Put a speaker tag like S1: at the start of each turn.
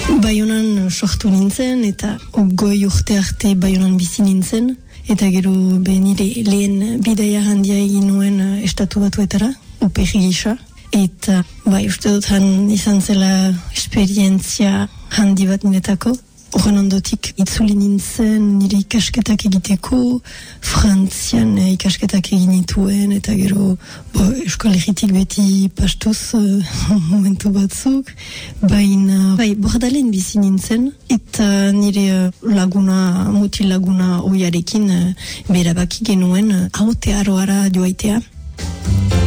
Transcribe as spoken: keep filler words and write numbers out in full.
S1: Baionan sortu nintzen eta goi urte arte Baionan bizi nintzen. Eta gero be nire lehen bidaia handia egin nuen estatu batuetara, upegi gisa. Eta bai uste dut han izan zela esperientzia handi bat niretako. Horren ondotik itzuli nintzen nire ikasketak egiteko, Frantzian ikasketak egin nituen, eta gero bo, Euskal Herritik beti pastuz uh, momentu batzuk. Baina bai, Bordalen bizi nintzen, eta nire uh, laguna, mutil laguna oiarekin uh, berabaki genuen uh, haute aroara joaitea.